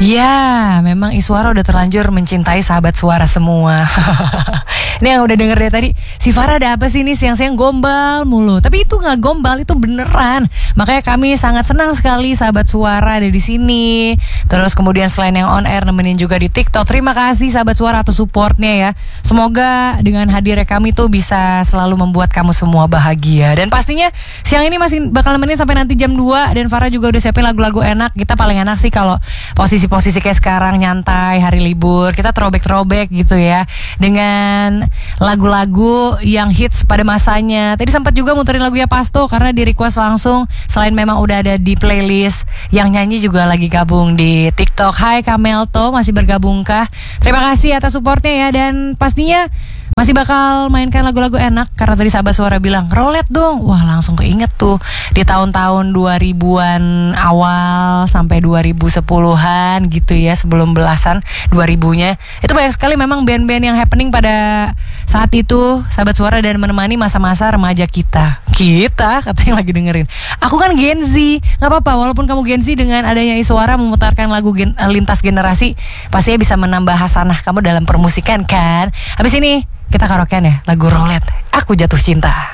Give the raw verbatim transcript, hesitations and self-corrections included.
Ya, memang Iswara udah terlanjur mencintai sahabat suara semua. Ini yang udah denger dari tadi, si Farah ada apa sih nih siang-siang gombal mulu. Tapi itu gak gombal, itu beneran. Makanya kami sangat senang sekali sahabat suara ada di sini. Terus kemudian selain yang on air nemenin juga di TikTok. Terima kasih sahabat suara atas supportnya ya. Semoga dengan hadirnya kami tuh bisa selalu membuat kamu semua bahagia. Dan pastinya siang ini masih bakal nemenin sampai nanti jam dua. Dan Farah juga udah siapin lagu-lagu enak. Kita paling enak sih kalau posisi-posisi kayak sekarang, nyantai, hari libur, kita throwback-throwback gitu ya, dengan lagu-lagu yang hits pada masanya. Tadi sempat juga muterin lagunya Pasto karena di request langsung. Selain memang udah ada di playlist, yang nyanyi juga lagi gabung di TikTok. Hai Kamelto, masih bergabungkah? Terima kasih atas supportnya ya. Dan pastinya masih bakal mainkan lagu-lagu enak. Karena tadi sahabat suara bilang rolet dong. Wah, langsung keinget tuh di tahun-tahun dua ribuan awal sampai dua ribu sepuluhan gitu ya, sebelum belasan dua ribunya. Itu banyak sekali memang band-band yang happening pada saat itu, sahabat suara, dan menemani masa-masa remaja kita. Kita, katanya lagi dengerin. Aku kan Gen Z, gak apa-apa. Walaupun kamu Gen Z, dengan adanya Iswara memutarkan lagu gen, lintas generasi, pastinya bisa menambah hasanah kamu dalam permusikan kan. Habis ini kita karaokean ya lagu Rolet, Aku Jatuh Cinta.